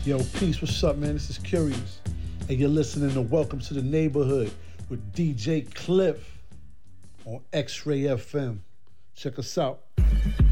Yo, peace, what's up, man? This is Curious. And you're listening to Welcome to the Neighborhood with DJ Cliff on X-Ray FM. Check us out.